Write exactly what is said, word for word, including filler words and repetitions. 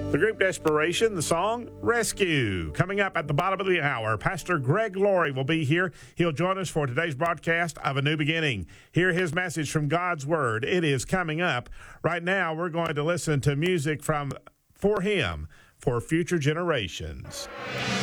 The group Desperation, the song Rescue. Coming up at the bottom of the hour, Pastor Greg Laurie will be here. He'll join us for today's broadcast of A New Beginning. Hear his message from God's Word. It is coming up. Right now, we're going to listen to music from For Him, for future generations.